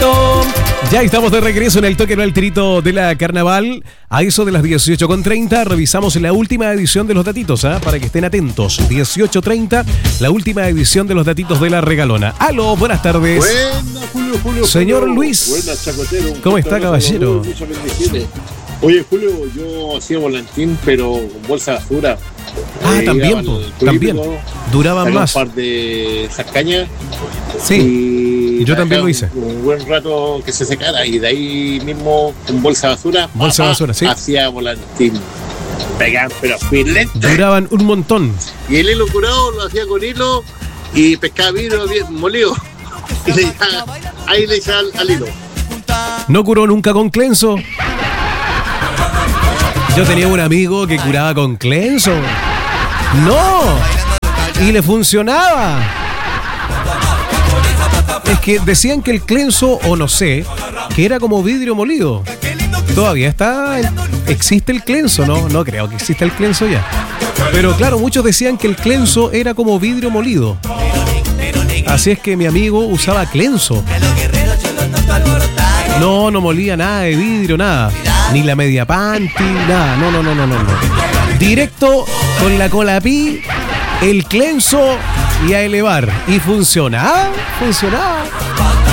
tirito. Ya estamos de regreso en el toque no al tirito de la carnaval. A eso de las 18:30 revisamos la última edición de los datitos, para que estén atentos. 18:30, la última edición de los datitos de la regalona. Aló, buenas tardes. Buenas, Julio. Señor Julio. Luis. Buenas, Chacotero. ¿Cómo está, caballero? Muchas bendiciones. Oye, Julio, yo hacía volantín, pero con bolsa de basura. También. Duraban más. Un par de esas cañas. Sí, yo también lo hice. Un buen rato que se secara y de ahí mismo con bolsa de basura. Sí. Hacía volantín. Pegaban, pero filete. Duraban un montón. Y el hilo curado lo hacía con hilo y pescaba vidrio bien molido. Y ahí le echaba al hilo. ¿No curó nunca con Clenso? Yo tenía un amigo que curaba con Clenso. ¡No! Y le funcionaba. Es que decían que el Clenso, o no sé, que era como vidrio molido. Todavía existe el Clenso, ¿no? No creo que exista el Clenso ya. Pero claro, muchos decían que el Clenso era como vidrio molido. Así es que mi amigo usaba Clenso. No molía nada de vidrio, nada. Ni la media panty, nada. No. Directo con la Colapí, el Clenso y a elevar. Y funcionaba.